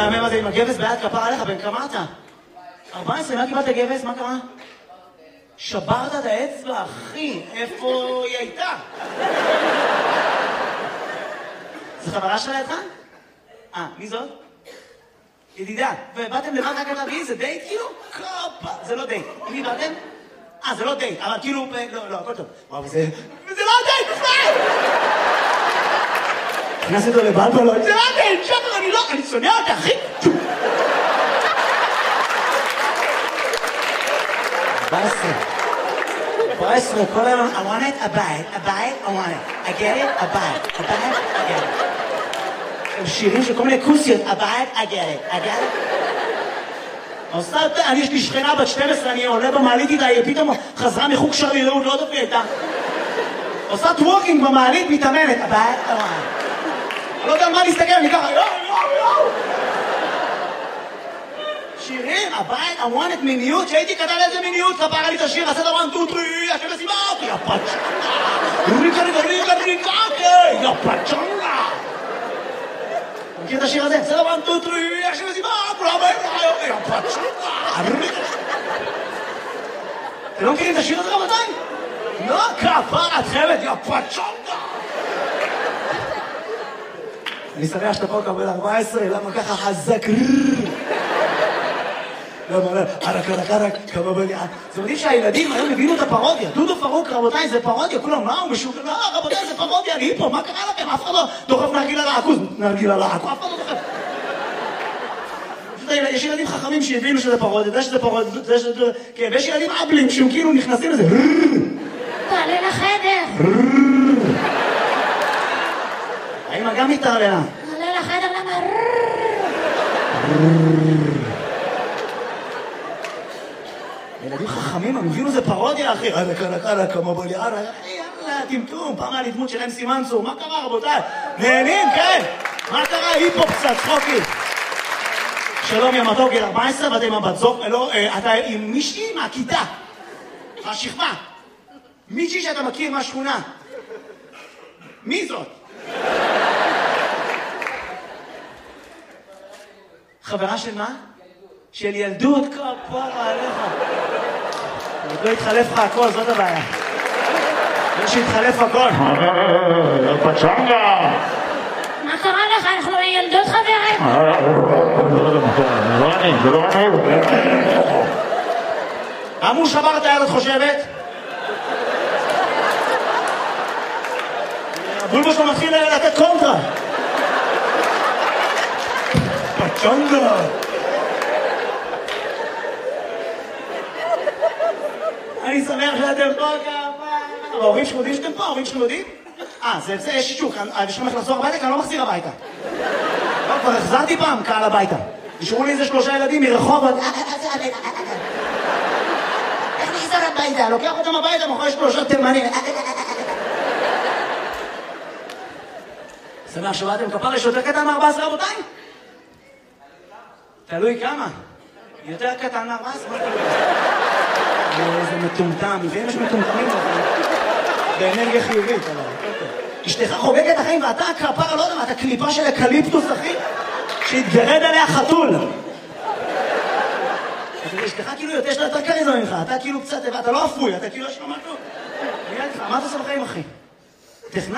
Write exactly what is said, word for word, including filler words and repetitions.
המהמם הזה עם הגבס ביד כפר עליך, בן כמה אתה? ארבע עשרה, מה קיבלת גבס? מה קרה? שברת את האצבע, אחי, איפה היא הייתה? זו חברה שלה לידך? אה, מי זאת? ידידה. ובאתם לבד רק להביא, זה דייט כאילו? קופה, זה לא דייט. עם מי באתם? אה, זה לא דייט, אבל כאילו, לא, לא, הכל טוב. וואו, זה... זה לא דייט, בכלל! נכנס איתו לבלבלות, זה לא דייט, שפר, אני לא, אני שונא אותה, אחי! ארבע עשרה. ארבע עשרה, כל היום, I want it, I buy it, I buy it, I want it. I get it, I buy it, I buy it, I get it. הם שירים של כל מיני כוסיות, I buy it, I get it, I get it. עושה, אני יש לי שכנה בת שתים עשרה, אני עולה במעלית איתה, היא פתאום חזרה מחוג שרירות, לא יודעת מי הייתה. עושה טוורקינג במעלית, מתאמנת, I buy it, I want it. אני לא יודע על מה להסתכל, אני ככה, יואו, יואו, יואו. שירים, הבית, I want it, מיניות, שהייתי כתב איזה מיניות, כפרה לי את השיר, עשה דבר טו טרי, השם לסיבה, יא פצ'נגה, ריקה ריקה ריקה ריקה, יא פצ'נגה. מכיר את השיר הזה? עשה דבר טו טרי, השם לסיבה, כולם באים לך, יא פצ'נגה, ריקה. אתם לא מכירים את השיר הזה רבותיים? לא, כפרה, את חייבת, יא פצ'נגה. אני שמח שאתה פה קבל ארבע עשרה, למה ככה חזק רררר? למה לא? ערק ערק ערק, כמה בליעה. זה מדהים שהילדים היום הבינו את הפרודיה. דודו פרוק, רבותיי, זה פרודיה. כולם, מה הוא משוגע? לא, רבותיי, זה פרודיה, אני פה, מה קרה לכם? אף אחד לא דוחף נרגילה לעכוז. נרגילה לעכוז, אף אחד לא דוחף. יש ילדים חכמים שהבינו שזה פרודיה, זה שזה פרודיה, זה שזה... כן, ויש ילדים אבלים שהם כאילו נכנסים לזה. תעלה לחדר. האמא גם מתערלה. תעלה לחדר, למה? ילדים חכמים, הם הבינו זה פרודיה, אחי. ערק, ערק, ערק, כמה בלי ערק. יאללה, טמטום, פעם היה לי דמות של אמסי מנצור. מה קרה, רבותיי? נהנים, כן? מה קרה? היפ-הופ קצת, צחוקי. שלום, יא מתוק, גיל ארבע עשרה, ואתה עם הבת זוג, לא, אתה עם מישהי מהכיתה. השכבה. מישהי שאתה מכיר מהשכונה. מי זאת? חברה של מה? של ילדות, כפרה עליך. עוד לא התחלף לך הכל, זאת הבעיה. לא שהתחלף הכל. פצ'נגה! מה קרה לך? אנחנו ילדות חברים. זה לא אני, זה לא אני. אמרו שבר את היד, את חושבת? הבולבו שלו מתחיל לתת קונטרה. פצ'נגה! אני שמח שאתם פה כמה... ההורים שלכם יודעים שאתם פה? ההורים שלכם יודעים? אה, זה יש שישוק, אני שלכם איך לחזור הביתה, כי אני לא מחזיר הביתה. לא, כבר החזרתי פעם קהל הביתה. נשארו לי איזה שלושה ילדים מרחוב... איך נחזור הביתה? לוקח אותם הביתה, מאחורי שלושה תימנים. שמח שבאתם כפר, יש יותר קטן מארבע עשרה רבותיים? תלוי כמה. יותר קטן מארבע עשרה? איזה מטומטם, ואם יש מטומטמים באנרגיה חיובית, אשתך חוגגת החיים ואתה כפרה, לא יודע מה, אתה קליפה של אקליפטוס, אחי, שהתגרד עליה חתול. אשתך כאילו יותר שאתה יותר קריזמה ממך, אתה כאילו קצת, אתה לא אפוי, אתה כאילו יש לו משהו. מה אתה עושה בחיים, אחי?